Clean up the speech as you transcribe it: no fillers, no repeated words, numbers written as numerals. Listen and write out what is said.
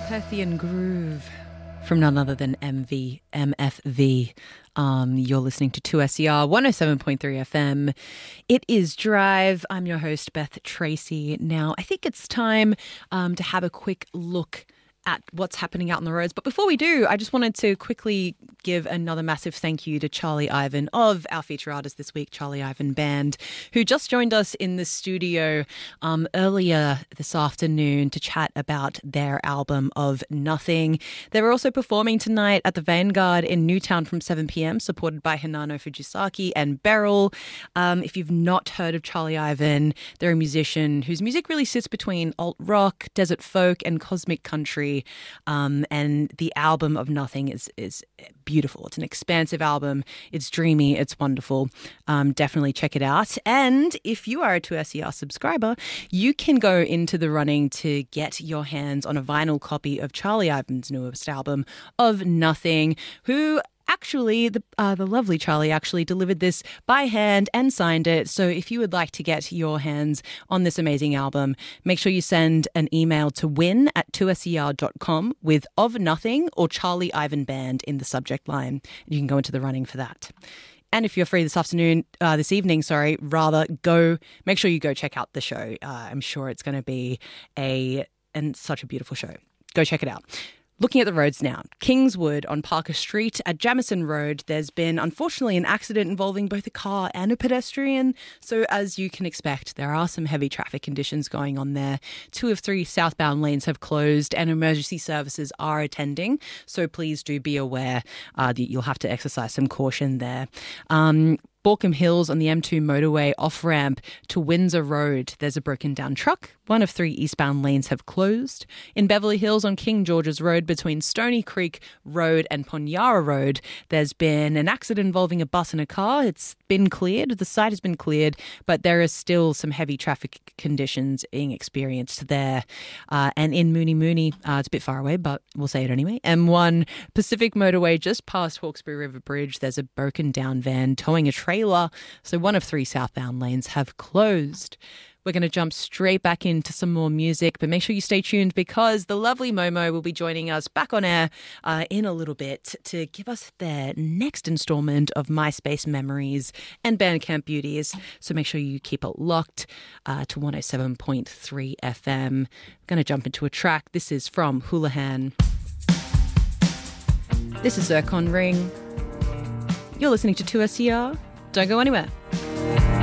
Parthian Groove from none other than MFV. You're listening to 2SER 107.3 FM. It is Drive. I'm your host, Beth Tracy. Now, I think it's time to have a quick look at what's happening out on the roads. But before we do, I just wanted to quickly give another massive thank you to Charlie Ivan of our feature artist this week, Charlie Ivan Band, who just joined us in the studio earlier this afternoon to chat about their album Of Nothing. They were also performing tonight at the Vanguard in Newtown from 7 p.m, supported by Hinano Fujisaki and Beryl. If you've not heard of Charlie Ivan, they're a musician whose music really sits between alt rock, desert folk, and cosmic country. And the album Of Nothing is beautiful. It's an expansive album. It's dreamy. It's wonderful. Definitely check it out. And if you are a 2SER subscriber, you can go into the running to get your hands on a vinyl copy of Charlie Ivan's newest album, Of Nothing, who actually, the lovely Charlie actually delivered this by hand and signed it. So if you would like to get your hands on this amazing album, make sure you send an email to win@2ser.com with Of Nothing or Charlie Ivan Band in the subject line. You can go into the running for that. And if you're free this evening, make sure you go check out the show. I'm sure it's going to be such a beautiful show. Go check it out. Looking at the roads now, Kingswood on Parker Street at Jamison Road, there's been, unfortunately, an accident involving both a car and a pedestrian. So as you can expect, there are some heavy traffic conditions going on there. 2 of 3 southbound lanes have closed and emergency services are attending. So please do be aware that you'll have to exercise some caution there. Borkham Hills on the M2 motorway off-ramp to Windsor Road, there's a broken down truck. 1 of 3 eastbound lanes have closed. In Beverly Hills on King George's Road between Stony Creek Road and Ponyara Road, there's been an accident involving a bus and a car. It's been cleared. The site has been cleared, but there is still some heavy traffic conditions being experienced there. And in Mooney, it's a bit far away, but we'll say it anyway. M1 Pacific Motorway just past Hawkesbury River Bridge, there's a broken down van towing a trailer. So 1 of 3 southbound lanes have closed. We're going to jump straight back into some more music, but make sure you stay tuned because the lovely Momo will be joining us back on air in a little bit to give us their next installment of MySpace Memories and Bandcamp Beauties. So make sure you keep it locked to 107.3 FM. I'm going to jump into a track. This is from Houlihan. This is Zircon Ring. You're listening to 2SER. Don't go anywhere.